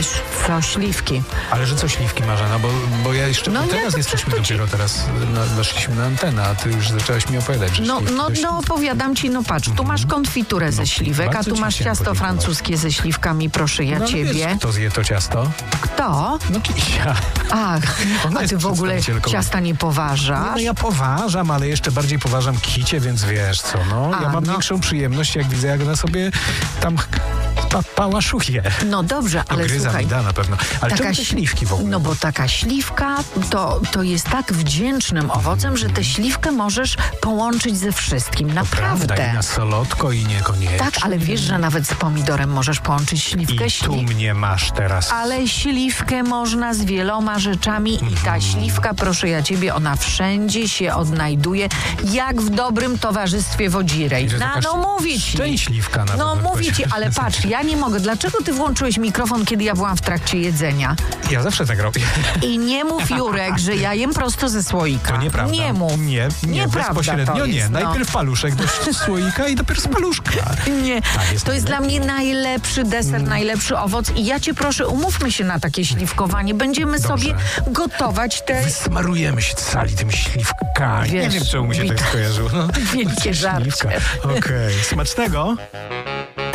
Wiesz co, śliwki. Ale że co śliwki, Marzena? Bo ja jeszcze teraz jesteśmy dopiero teraz weszliśmy na antenę, a ty już zaczęłaś mi opowiadać, że śliwki. Opowiadam ci, patrz, tu masz konfiturę ze śliwek, a tu masz ciasto francuskie ze śliwkami, proszę ja ciebie. Wiesz, kto zje to ciasto? Kto? No Kisia. Ach, a ty w ogóle ciasta nie poważasz? No ja poważam, ale jeszcze bardziej poważam Kicie, więc wiesz co, ja mam większą przyjemność, jak widzę, jak ona sobie tam pałaszuje. No dobrze, ale gryza słuchaj. mi da na pewno. Ale czemu te śliwki w ogóle? No bo taka śliwka to jest tak wdzięcznym owocem, że tę śliwkę możesz połączyć ze wszystkim. Naprawdę. Prawda, i na solodko i niekoniecznie. Tak, ale wiesz, że nawet z pomidorem możesz połączyć śliwkę. I tu mnie masz teraz. Ale śliwkę można z wieloma rzeczami i ta śliwka, proszę ja ciebie, ona wszędzie się odnajduje, jak w dobrym towarzystwie wodzirej. Mówię ci. Szczęśliwka nawet. No mówię ci, ale patrz, ja nie mogę. Dlaczego ty włączyłeś mikrofon, kiedy ja byłam w trakcie jedzenia? Ja zawsze tak robię. I nie mów, Jurek, że ja jem prosto ze słoika. To nieprawda. Nie mów. Nie, bezpośrednio nie. Najpierw paluszek do słoika i dopiero z paluszka. Nie, to jest dla mnie najlepszy deser, najlepszy owoc i ja cię proszę, umówmy się na takie śliwkowanie. Będziemy sobie gotować te... Wysmarujemy się cali tymi śliwkami. Wiesz, nie wiem, czemu mi się tak skojarzyło. Wielkie żarcie. Okej. Smacznego.